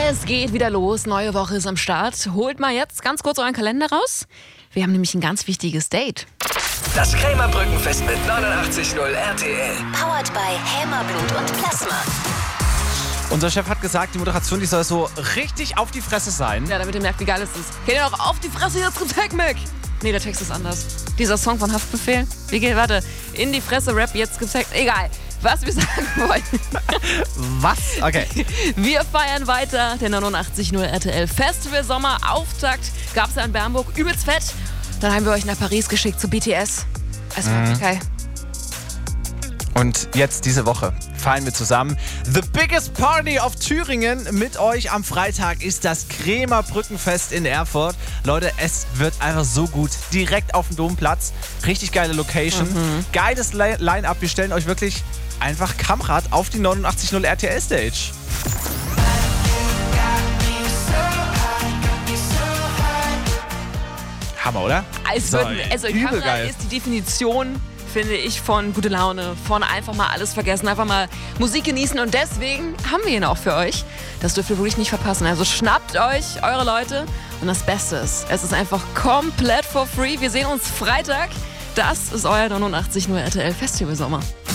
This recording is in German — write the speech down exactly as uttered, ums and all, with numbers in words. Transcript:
Es geht wieder los, neue Woche ist am Start. Holt mal jetzt ganz kurz euren Kalender raus. Wir haben nämlich ein ganz wichtiges Date. Das Krämer Brückenfest mit neunundachtzig Komma null R T L. Powered by Hämmerblut und Plasma. Unser Chef hat gesagt, die Moderation, die soll so richtig auf die Fresse sein. Ja, damit ihr merkt, wie geil es ist. Geht ihr noch auf die Fresse, jetzt gibt's Heckmeck. Nee, der Text ist anders. Dieser Song von Haftbefehl. Wie geht, warte, in die Fresse Rap, jetzt gibt's Heck. Egal, was wir sagen wollen. Was? Okay. Wir feiern weiter. Der neunundachtzig Komma null R T L Festival Sommer Auftakt gab's ja in Bernburg. Übelst fett. Dann haben wir euch nach Paris geschickt zu B T S. Es war Mhm. geil. Und jetzt diese Woche feiern wir zusammen. The biggest party of Thüringen mit euch am Freitag ist das Krämer Brückenfest in Erfurt. Leute, es wird einfach so gut. Direkt auf dem Domplatz. Richtig geile Location. Mhm. Geiles Li- Line-Up. Wir stellen euch wirklich einfach Kamerad auf die neunundachtzig Komma null R T L Stage. Hammer, oder? Es So, wird, also übel Kamera geil. ist die Definition, finde ich, von gute Laune, von einfach mal alles vergessen, einfach mal Musik genießen und deswegen haben wir ihn auch für euch. Das dürft ihr wirklich nicht verpassen. Also schnappt euch eure Leute und das Beste ist, es ist einfach komplett for free. Wir sehen uns Freitag. Das ist euer neunundachtzig Komma null R T L Festival Sommer.